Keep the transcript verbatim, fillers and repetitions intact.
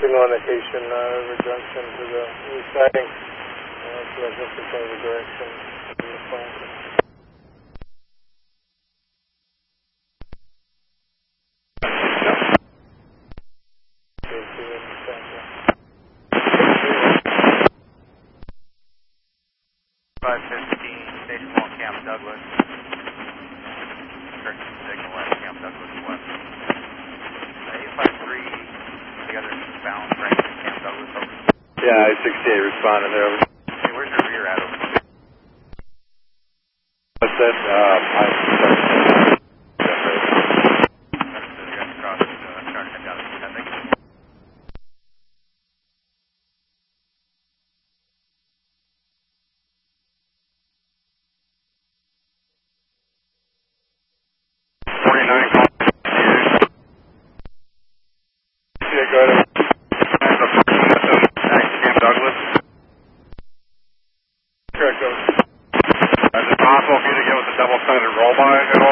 signal indication uh, over junction to the new sighting. Uh, so I guess it's over the direction of the flight. five fifteen, Station one, Camp Douglas. Correction signal west, Camp Douglas west. eight five three, the other bound range, Camp Douglas over. Yeah, eight sixty-eight responding there. Over. Hey, where's your rear at over? What's that? Uh, I forty-nine call. Yeah, go ahead. Camp Douglas. Correct, over. Is it possible for you to get with the double-sided roll by?